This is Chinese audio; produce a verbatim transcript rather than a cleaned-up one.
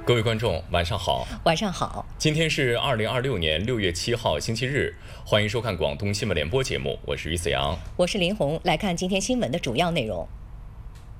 各位观众，晚上好。 晚上好。 今天是二零二六年六月七号，星期日，欢迎收看广东新闻联播节目，我是于子阳， 我是林红。来看今天新闻的主要内容。